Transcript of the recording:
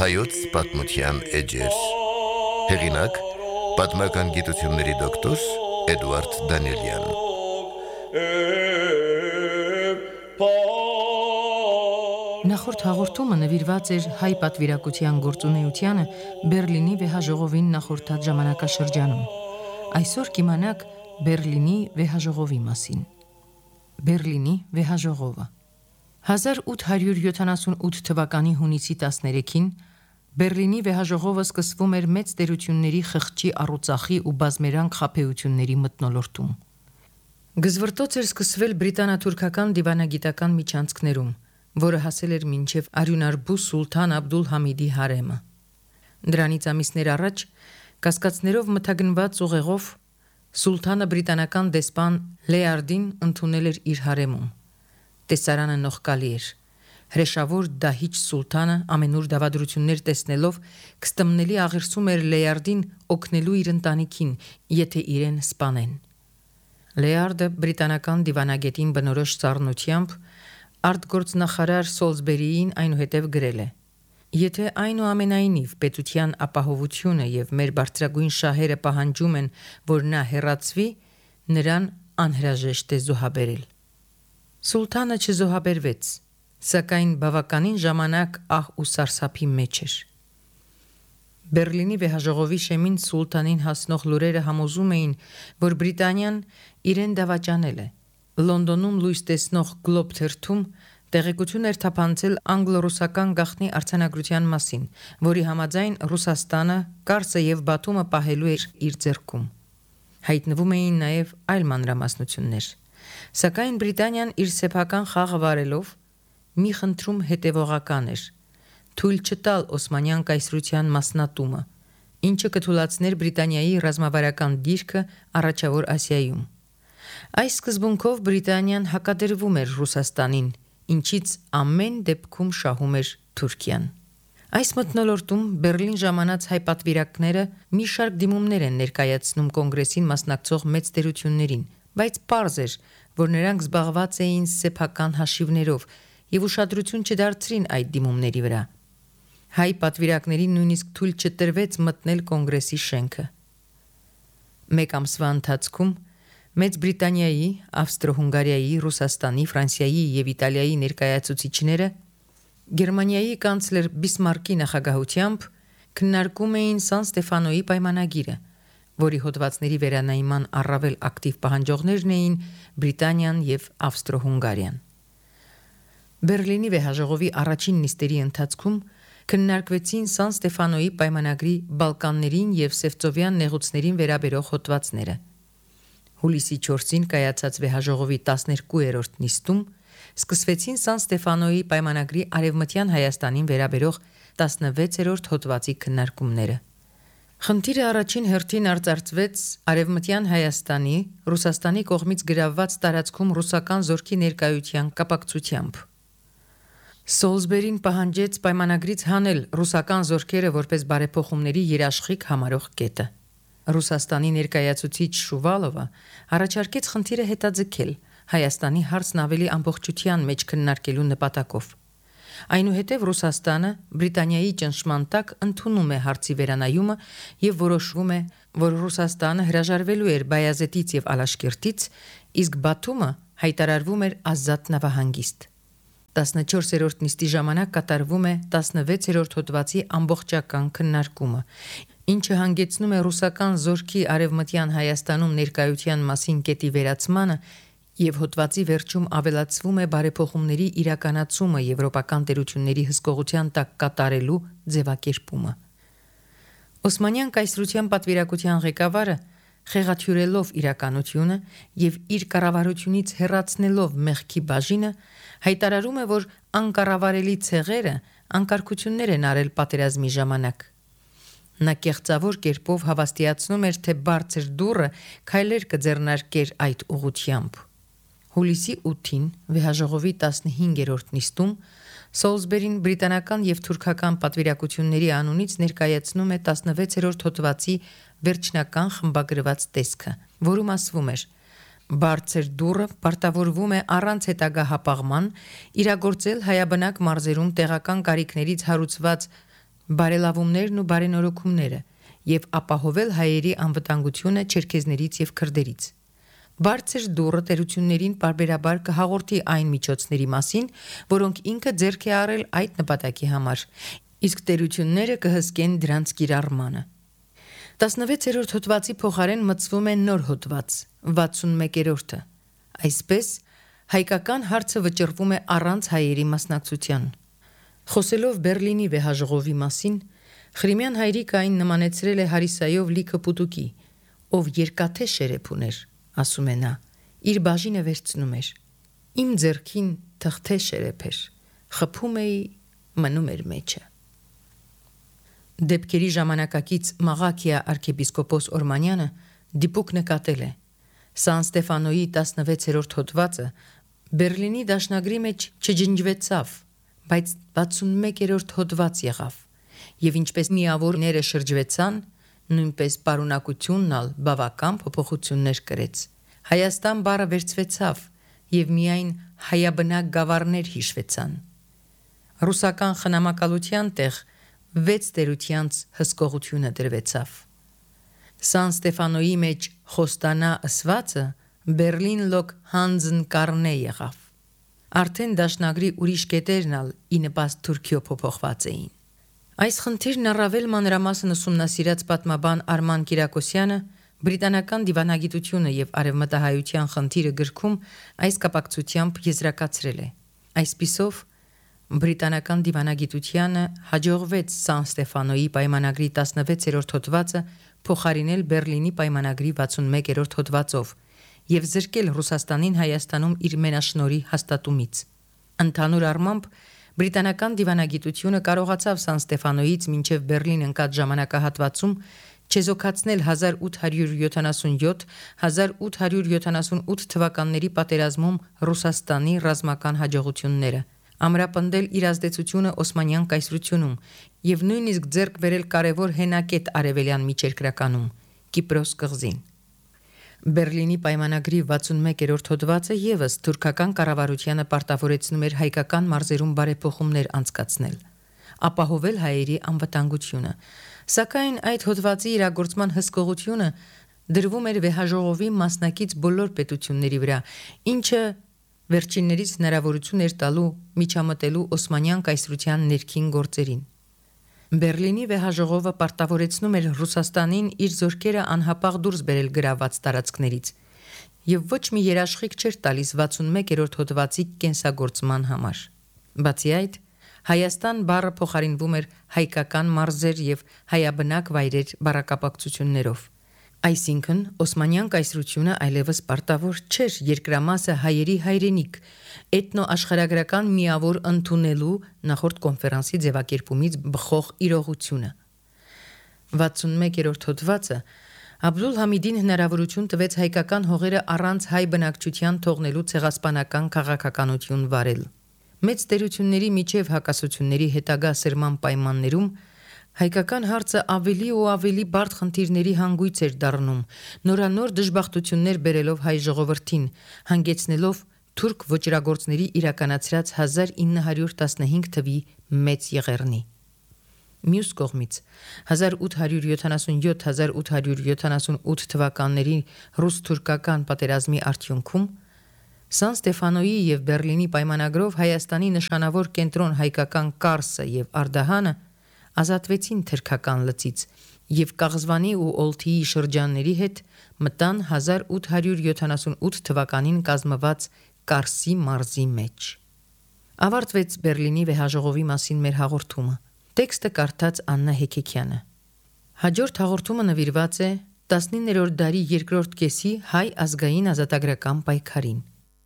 Հայոց պատմության էջեր Հեղինակ պատմական գիտությունների դոկտոր Էդուարդ Դանիելյան Նախորդ հաղորդումը նվիրված էր հայ պատվիրակության գործունեությանը Բերլինի վեհաժողովին նախորդած ժամանակաշրջանում։ Այսօր կիմանաք Բերլինի վեհաժողովի մասին։ Բերլինի վեհաժողովը 1878 թվականի հունիսի 13-ին Բերլինի վեհաժողովը սկսվում էր մեծ տերությունների խղճի առուծախի ու բազմերանգ խաբեությունների մթնոլորտում։ Գզվրտոց էր սկսվել բրիտանա-թուրքական դիվանագիտական միջանցքներում, որը հասել էր մինչև արյունարբու սուլթան Աբդուլ Համիդի հարեմը։ Դրանից ամիսներ առաջ կասկածներով մթագնված ուղեղով սուլթանը բրիտանական դեսպան Լեարդին ընդունել էր իր հարեմում։ Տեսարանը նողկալի էր։ Հրեշավոր դահիճ սուլթանը ամենուր դավադրություններ տեսնելով կստմնելի աղերսում էր Լեարդին օգնելու իր ընտանիքին, եթե իրեն սպանեն։ Լեարդը բրիտանական դիվանագետին բնորոշ սառնությամբ արտգործնախարար Սոլսբերիին այնուհետև գրել է. Եթե այնուամենայնիվ պետության ապահովությունը եւ մեր բարձրագույն շահերը պահանջում են, որ նա հեռացվի, նրան անհրաժեշտ է զոհաբերել։ Սուլթանը չզոհաբերվեց, սակայն բավականին ժամանակ ահ ու սարսափի մեջ էր։ Բերլինի վեհաժողովի շեմին սուլթանին հասնող լուրերը համոզում էին, որ Բրիտանիան իրեն դավաճանել է։ Լոնդոնում լույս տեսնող Գլոբ թերթում տեղեկություն էր թափանցել անգլո-ռուսական գաղտնի արձանագրության մասին, որի համաձայն Ռուսաստանը Կարսը եւ Բաթումը պահելու էր իր ձեռքում։ Հայտնվում էին նաեւ այլ մանրամասնություններ։ Սակայն Բրիտանիան իր սեփական խաղը վարելով մի խնդրում հետևողական էր՝ թույլ չտալ Օսմանյան կայսրության մասնատումը, ինչը կթույլաtsներ Բրիտանիայի ռազմավարական դիրքը Առաջավոր Ասիայում։ Այս սկզբունքով Բրիտանիան հակադրվում էր Ռուսաստանին, ինչից ամեն դեպքում շահում էր Թուրքիան։ Այս մթնոլորտում Բերլին ժամանած հայ պատվիրակները մի շարք դիմումներ են ներկայացնում կոնգրեսին մասնակցող մեծ տերություններին, բայց պարզ էր, որ նրանք զբաղված էին սեփական հաշիվներով եւ ուշադրություն չդարձրին այդ դիմումների վրա։ Հայ պատվիրակներին նույնիսկ թույլ չտրվեց մտնել կոնգրեսի շենքը։ Մեկ ամսվա ընթացքում Մեծ Բրիտանիայի, Ավստրո-Հունգարիայի, Ռուսաստանի, Ֆրանսիայի եւ Իտալիայի ներկայացուցիչները Գերմանիայի կանցլեր Բիսմարկի նախագահությամբ քննարկում էին Սան Ստեֆանոյի պայմանագիրը, որի հոդվածների վերանայման առավել ակտիվ պահանջողներն էին Բրիտանիան եւ Ավստրո-Հունգարիան։ Բերլինի վեհաժողովի առաջին նիստերի ընթացքում քննարկվեցին Սան Ստեֆանոյի պայմանագրի Բալկաններին եւ Սևծովյան նեղուցներին վերաբերող հոդվածները։ Հուլիսի 4-ին կայացած վեհաժողովի 12-րդ նիստում սկսվեցին Սան Ստեֆանոյի պայմանագրի Արևմտյան Հայաստանին վերաբերող 16-րդ հոդվածի քննարկումները։ Խնդիրը առաջին հերթին արծարծվեց Արևմտյան Հայաստանի Ռուսաստանի կողմից գրավված տարածքում ռուսական զորքի ներկայության կապակցությամբ։ Սոլսբերին պահանջեց պայմանագրից հանել ռուսական զորքերը որպես բարեփոխումների երաշխիք համարող կետը։ Ռուսաստանի ներկայացուցիչ Շուվալովը առաջարկեց խնդիրը հետաձգել Հայաստանի հարցն ավելի ամբողջության մեջ քննարկելու նպատակով։ Այնուհետև Ռուսաստանը Բրիտանիայի ճնշման տակ ընդունում է հարցի վերանայումը եւ որոշվում է, որ Ռուսաստանը հրաժարվելու էր Բայազետից եւ Ալաշկերտից, իսկ Բաթումը հայտարարվում էր ազատ նավահանգիստ։ 14-րդ նիստի ժամանակ կատարվում է 16-րդ հոդվածի ամբողջական քննարկումը, ինչը հանգեցնում է ռուսական զորքի Արևմտյան Հայաստանում ներկայության մասին կետի վերացմանը եւ հոդվածի վերջում ավելացվում է բարեփոխումների իրականացումը եվրոպական տերությունների հսկողության տակ կատարելու ձևակերպումը։ Օսմանյան կայսրության պատվիրակության ղեկավարը խեղաթյուրելով իրականությունը եւ իր կառավարությունից հեռացնելով մեղքի բաժինը հայտարարում է, որ անկառավարելի ցեղերը անկարգություններ են արել պատերազմի ժամանակ։ Նա կեղծավոր կերպով հավաստիացնում էր, թե բարձր դուռը քայլեր կձեռնարկեր այդ ուղղությամբ։ Հուլիսի 8-ին վեհաժողովի 15-րդ նիստում Սոլսբերին բրիտանական եւ թուրքական պատվիրակությունների անունից ներկայացնում է 16-րդ հոդվածի վերջնական խմբագրված տեսքը, որում ասվում էր. Բարձր դուռը պարտավորվում է առանց հետագա հապաղման իրագործել հայաբնակ մարզերում տեղական կարիքներից հարուցված բարելավումներն ու բարենորոգումները եւ ապահովել հայերի անվտանգությունը չերքեզներից եւ քրդերից։ Բարձր դուռը տերություններին պարբերաբար կհաղորդի այն միջոցների մասին, որոնք ինքը ձեռք է առել այդ նպատակի համար, իսկ տերությունները կհսկեն դրանց կիրառմանը։ 16-րդ հոդվածի փոխարեն մտցվում է նոր հոդված, 61-րդը։ Այսպես հայկական հարցը վճռվում է առանց հայերի մասնակցության։ Խոսելով Բերլինի վեհաժողովի մասին, Ղրիմյան հայրիկը այն նմանեցրել է հարիսայով լիքը պուտուկի, ով երկաթե շերեփ ուներ, ասում է նա, իր բաժինը վերցնում էր։ Իմ ձեռքին թղթե շերեփ էր, խփում էի, մնում էր մեջը։ Դեպքերի ժամանակակից Մաղաքիա arczepiskopos Օրմանյանը դիպուկ նկատել է. Սան Ստեֆանոյի 16-րդ հոդվածը Բերլինի դաշնագրի մեջ չջնջվեցավ, բայց 61-րդ հոդված եղավ, եւ ինչպես միավորները շրջվեցան, նույնպես պարունակությունն ալ բավական փոփոխություններ կրեց։ Հայաստան բառը վերցվեցավ եւ միայն հայաբնակ գավառներ հիշվեցան։ Ռուսական խնամակալության տեղ 6 տերությանց հսկողությունը դրվեցավ։ Սան Ստեֆանոյի մեջ խոստանա ըսվածը Բերլին լոկ հանձն կարնե եղավ։ Արդեն դաշնագրի ուրիշ կետերն ալ ի նպաստ Թուրքիո փոփոխված էին։ Այս խնդիրն առավել մանրամասն ուսումնասիրած պատմաբան Արման Կիրակոսյանը բրիտանական դիվանագիտությունը եւ արևմտահայության խնդիրը գրքում այս կապակցությամբ եզրակացրել է։ Այսպիսով բրիտանական դիվանագիտությանը հաջողվեց Սան Ստեֆանոյի պայմանագրի 16-րդ հոդվածը փոխարինել Բերլինի պայմանագրի 61-րդ հոդվածով եւ զրկել Ռուսաստանին Հայաստանում իր մենաշնորհի հաստատումից։ Ընդհանուր առմամբ բրիտանական դիվանագիտությունը կարողացավ Սան Ստեֆանոյից մինչև Բերլին ընկած ժամանակահատվածում չեզոքացնել 1877-1878 թվականների պատերազմում Ռուսաստանի ռազմական հաջողությունները, ամրապնդել իր ազդեցությունը Օսմանյան կայսրությունում եւ նույնիսկ ձեռք բերել կարևոր հենակետ արևելյան միջերկրականում՝ Կիպրոս կղզին։ Բերլինի պայմանագրի 61-րդ հոդվածը եւս թուրքական կառավարությանը պարտավորեցնում էր հայկական մարզերում բարեփոխումներ անցկացնել, ապահովել հայերի անվտանգությունը, սակայն այդ հոդվածի իրագործման հսկողությունը դրվում էր վեհաժողովի մասնակից բոլոր պետությունների վրա, ինչը վերջիններից հնարավորություն էր տալու միջամտելու Օսմանյան կայսրության ներքին գործերին։ Բերլինի վեհաժողովը պարտավորեցնում էր Ռուսաստանին իր զորքերը անհապաղ դուրս բերել գրաված տարածքներից եւ ոչ մի երաշխիք չէր տալիս 61-րդ հոդվածի կենսագործման համար։ Բացի այդ, Հայաստան բառը փոխարինվում էր հայկական մարզեր եւ հայաբնակ վայրեր բառակապակցություններով։ Այսինքն Օսմանյան կայսրությունը այլևս պարտավոր չէր երկրամասը հայերի հայրենիք էթնոաշխարհագրական միավոր ընդունելու նախորդ կոնֆերանսի ձևակերպումից բխող իրողությունը։ 61-րդ հոդվածը Աբդուլ Համիդին հնարավորություն տվեց հայկական հողերը առանց հայ բնակչության թողնելու ցեղասպանական քաղաքականություն վարել։ Մեծ տերությունների միջև հակասությունների հետագա սրման պայմաններում հայկական հարցը ավելի ու ավելի բարդ խնդիրների հանգույց էր դառնում, նորանոր դժբախտություններ բերելով հայ ժողովրդին, հանգեցնելով թուրք ոճրագործների իրականացրած 1915 թվի մեծ եղեռնի։ Մյուս կողմից 1877-1878 թվականների ռուս-թուրքական պատերազմի արդյունքում Սան Ստեֆանոյի եւ Բերլինի պայմանագրով Հայաստանի նշանավոր կենտրոն հայկական Կարսը եւ Արդահանը ազատվեցին թրքական լծից եւ Կաղզվանի ու Օլթիի շրջանների հետ մտան 1878 թվականին կազմված Կարսի մարզի մեջ։ Ավարտվեց Բերլինի վեհաժողովի մասին մեր հաղորդումը։ Տեքստը կարդաց Աննա Հեքեքյանը։ Հաջորդ հաղորդումը նվիրված է 19-րդ դարի երկրորդ կեսի հայ ազգային ազատագրական պայքարին։